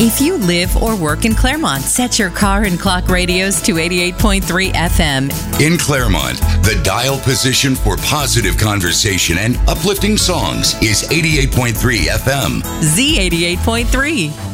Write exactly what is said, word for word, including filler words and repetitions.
If you live or work in Claremont, set your car and clock radios to eighty-eight point three F M. In Claremont, the dial position for positive conversation and uplifting songs is eighty-eight point three F M. Z eighty-eight point three.